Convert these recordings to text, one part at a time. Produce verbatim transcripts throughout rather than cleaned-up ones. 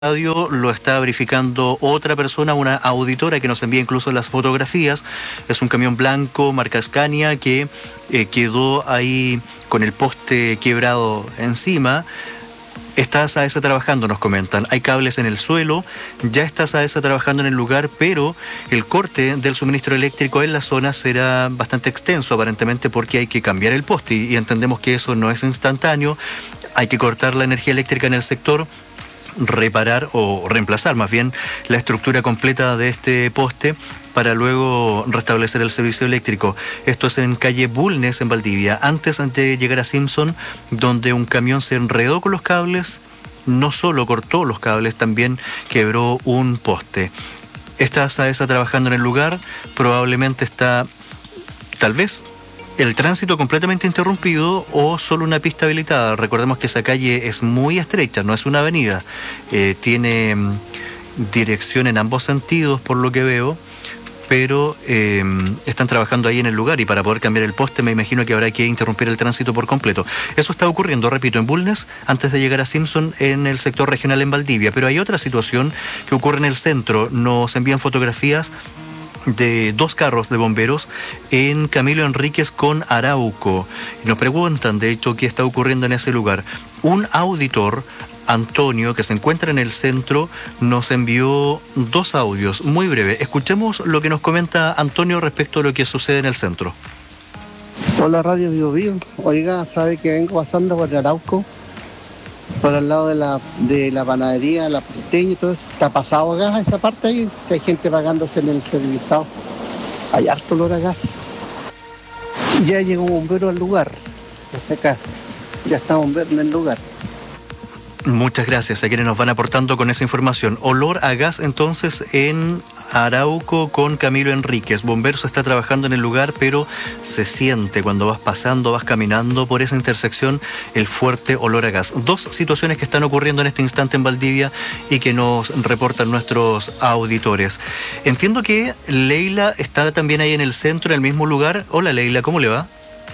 radio lo está verificando otra persona, una auditora que nos envía incluso las fotografías. Es un camión blanco marca Scania que eh, quedó ahí con el poste quebrado encima. Está SAESA trabajando, nos comentan. Hay cables en el suelo, ya está SAESA trabajando en el lugar, pero el corte del suministro eléctrico en la zona será bastante extenso, aparentemente, porque hay que cambiar el poste y entendemos que eso no es instantáneo. Hay que cortar la energía eléctrica en el sector, reparar o reemplazar más bien la estructura completa de este poste para luego restablecer el servicio eléctrico. Esto es en calle Bulnes, en Valdivia, antes de llegar a Simpson, donde un camión se enredó con los cables, no solo cortó los cables, también quebró un poste. Está SAESA trabajando en el lugar, probablemente está, tal vez, el tránsito completamente interrumpido o solo una pista habilitada. Recordemos que esa calle es muy estrecha, no es una avenida. Eh, tiene mm, dirección en ambos sentidos, por lo que veo, pero eh, están trabajando ahí en el lugar y para poder cambiar el poste me imagino que habrá que interrumpir el tránsito por completo. Eso está ocurriendo, repito, en Bulnes, antes de llegar a Simpson, en el sector regional en Valdivia. Pero hay otra situación que ocurre en el centro. Nos envían fotografías de dos carros de bomberos en Camilo Enríquez con Arauco. Nos preguntan, de hecho, qué está ocurriendo en ese lugar. Un auditor, Antonio, que se encuentra en el centro, nos envió dos audios muy breves. Escuchemos lo que nos comenta Antonio respecto a lo que sucede en el centro. Hola, Radio Bio Bio. Oiga, sabe que vengo pasando por Arauco, por al lado de la de la panadería, la porteña y todo eso. Está pasado acá, esa parte ahí, que hay gente pagándose en el supermercado. Hay harto olor acá. Ya llegó un bombero al lugar, hasta acá. Ya está bombero en el lugar. Muchas gracias a quienes nos van aportando con esa información. Olor a gas entonces en Arauco con Camilo Enríquez. Bomberos está trabajando en el lugar, pero se siente cuando vas pasando, vas caminando por esa intersección, el fuerte olor a gas. Dos situaciones que están ocurriendo en este instante en Valdivia y que nos reportan nuestros auditores. Entiendo que Leila está también ahí en el centro, en el mismo lugar. Hola Leila, ¿cómo le va?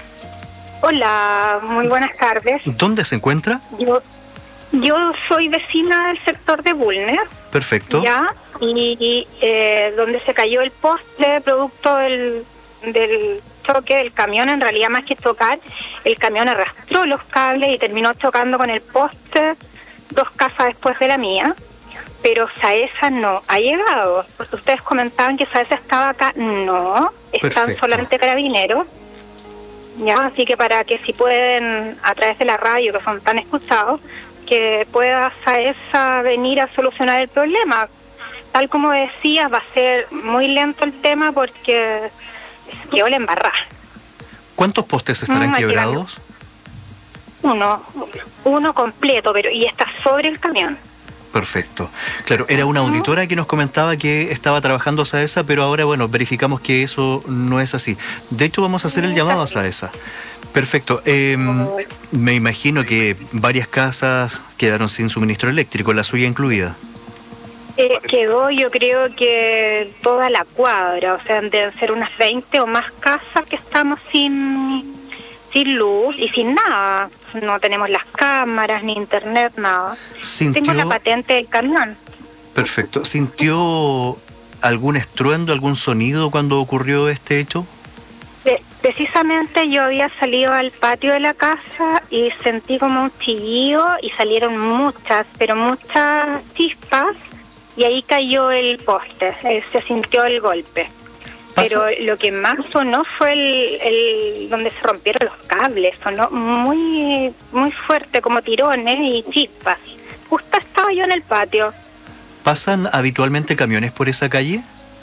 Hola, muy buenas tardes. ¿Dónde se encuentra? Yo Yo soy vecina del sector de Bulnes. Perfecto. Ya, y, y eh, donde se cayó el poste producto del, del choque del camión, en realidad más que chocar, el camión arrastró los cables y terminó chocando con el poste dos casas después de la mía. Pero SAESA no ha llegado, porque ustedes comentaban que SAESA estaba acá. No, están Perfecto. solamente carabineros. Ya, así que para que si pueden, a través de la radio, que son tan escuchados, que pueda SAESA venir a solucionar el problema. Tal como decía, va a ser muy lento el tema porque quedó la embarrada. ¿Cuántos postes estarán Mm, quebrados? Uno, uno completo, pero y está sobre el camión. Perfecto. Claro, era una auditora que nos comentaba que estaba trabajando SAESA, pero ahora, bueno, verificamos que eso no es así. De hecho, vamos a hacer el llamado a SAESA. Perfecto. Eh, me imagino que varias casas quedaron sin suministro eléctrico, la suya incluida. Eh, quedó, yo creo que toda la cuadra, o sea, deben ser unas veinte o más casas que estamos sin, sin luz y sin nada. No tenemos las cámaras, ni internet, nada. ¿Sintió... Tengo la patente del camión. Perfecto. ¿Sintió algún estruendo, algún sonido cuando ocurrió este hecho? De, precisamente yo había salido al patio de la casa y sentí como un chillido y salieron muchas, pero muchas chispas y ahí cayó el poste, eh, se sintió el golpe. Pero lo que más sonó fue el, el donde se rompieron los cables, sonó muy muy fuerte, como tirones y chispas. Justo estaba yo en el patio. ¿Pasan habitualmente camiones por esa calle?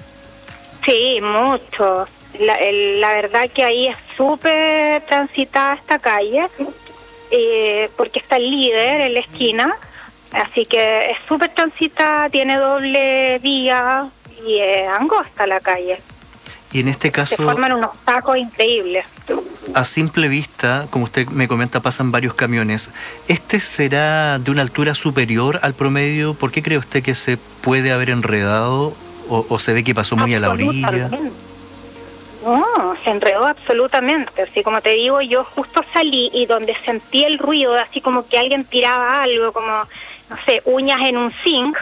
Sí, muchos. La, el, la verdad que ahí es súper transitada esta calle, eh, porque está el líder en la esquina, así que es súper transitada, tiene doble vía y es angosta la calle. Y en este caso, se forman unos tacos increíbles. A simple vista, como usted me comenta, pasan varios camiones. ¿Este será de una altura superior al promedio? ¿Por qué cree usted que se puede haber enredado o, o se ve que pasó muy a la orilla? No, se enredó absolutamente. Así como te digo, yo justo salí y donde sentí el ruido, así como que alguien tiraba algo, como no sé, uñas en un zinc